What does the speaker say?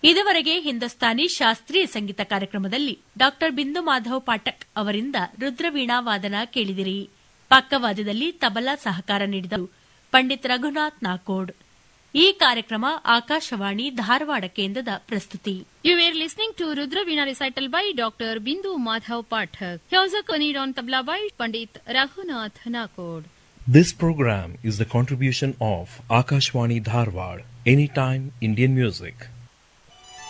ಇದುವರೆಗೆ ಹಿಂದೂಸ್ತಾನಿ ಶಾಸ್ತ್ರೀಯ ಸಂಗೀತ ಕಾರ್ಯಕ್ರಮದಲ್ಲಿ ಡಾ ಬಿಂದು ಮಾಧವ್ ಪಾಠಕ್ ಅವರಿಂದ ರುದ್ರವೀಣಾ ವಾದನ ಕೇಳಿದಿರಿ. ಪಕ್ಕವಾದ್ಯದಲ್ಲಿ ತಬಲಾ ಸಹಕಾರ ನೀಡಿದರು ಪಂಡಿತ್ ರಘುನಾಥ್ ನಾಕೋಡ್. ಈ ಕಾರ್ಯಕ್ರಮ ಆಕಾಶವಾಣಿ ಧಾರವಾಡ ಕೇಂದ್ರದ ಪ್ರಸ್ತುತಿ. You were listening to Rudra Veena recital by Dr. Bindu Madhav Pathak. He was accompanied on tabla by Pandit Raghunath Nakod. This program is the contribution of Akashwani Dharwad, Anytime Indian Music.